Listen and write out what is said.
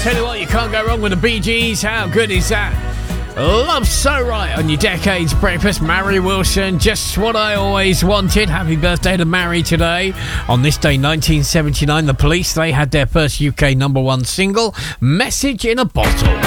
Tell you what, you can't go wrong with the Bee Gees. How good is that? Love So Right on your Decades Breakfast. Mary Wilson, Just What I Always Wanted. Happy birthday to Mary today. On this day, 1979, the Police, they had their first UK #1 single, Message in a Bottle.